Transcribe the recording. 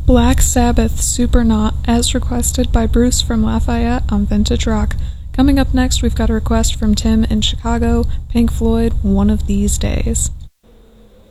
Black Sabbath Supernaut, as requested by Bruce from Lafayette on Vintage Rock. Coming up next, we've got a request from Tim in Chicago, Pink Floyd, One of These Days.